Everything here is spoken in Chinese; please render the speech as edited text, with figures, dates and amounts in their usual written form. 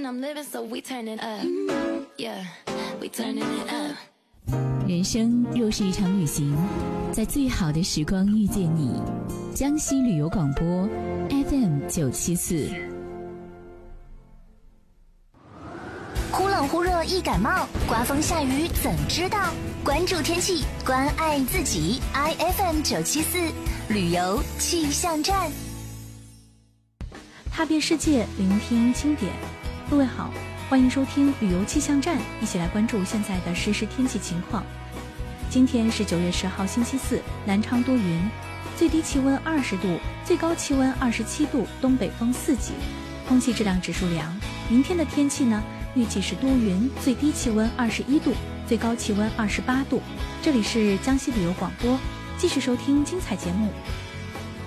I'm living, so we turning up. Yeah, we turning it up. 人生若是一场旅行，在最好的时光遇见你。江西旅游广播 FM974。 忽冷忽热易感冒，刮风下雨怎知道？关注天气，关爱自己。IFM974旅游气象站， 踏遍世界，聆听经典。各位好，欢迎收听旅游气象站，一起来关注现在的实时天气情况。今天是9月10号星期四，南昌多云，最低气温20度，最高气温27度，东北风4级，空气质量指数良。明天的天气呢，预计是多云，最低气温21度，最高气温28度。这里是江西旅游广播，继续收听精彩节目。